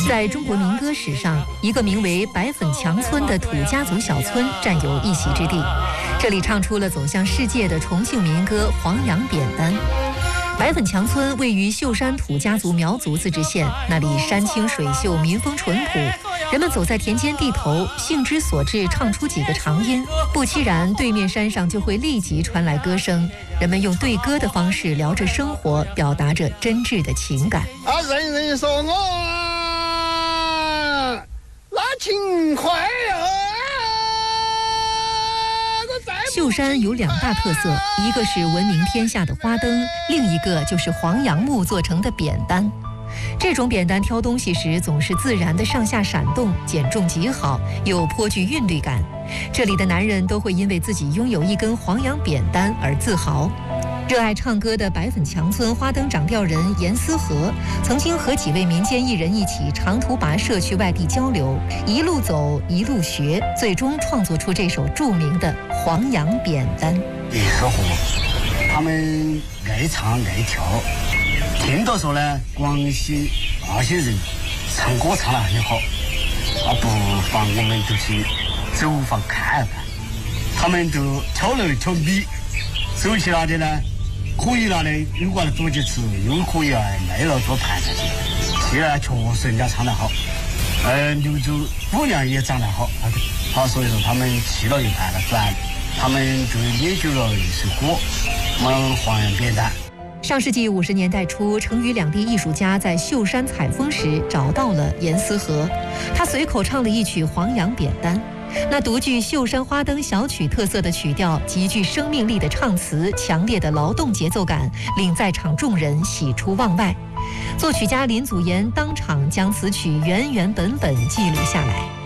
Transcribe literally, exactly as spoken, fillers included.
在中国民歌史上，一个名为白粉墙村的土家族小村占有一席之地，这里唱出了走向世界的重庆民歌《黄杨扁担》。白粉墙村位于秀山土家族苗族自治县，那里山清水秀，民风淳朴。人们走在田间地头，兴之所至，唱出几个长音，不期然对面山上就会立即传来歌声。人们用对歌的方式聊着生活，表达着真挚的情感。 啊，人人说我那情怀啊！ 秀山有两大特色，一个是闻名天下的花灯，另一个就是黄杨木做成的扁担。这种扁担挑东西时总是自然的上下闪动，减重极好，又颇具韵律感。这里的男人都会因为自己拥有一根黄杨扁担而自豪。热爱唱歌的白粉墙村花灯掌调人严思和，曾经和几位民间艺人一起长途跋涉去外地交流，一路走一路学，最终创作出这首著名的《黄杨扁担》。 一合伙，他们爱唱爱跳，听到说呢，广西那些人唱歌唱得很好，啊，不妨我们就去走访看看。他们就挑来挑米，手起拿的呢。可以拿来有挂的做去吃，又可以啊卖了做盘子去。现在确实人家唱得好，呃，柳州姑娘也长得好，好，所以说他们去了一盘了，转他们就研究了一首歌，我们黄杨扁担。 上世纪五十年代初，成渝两地艺术家在秀山采风时找到了严思和，他随口唱了一曲《黄杨扁担》。那独具秀山花灯小曲特色的曲调，极具生命力的唱词，强烈的劳动节奏感，令在场众人喜出望外。作曲家林祖岩当场将此曲原原本本记录下来。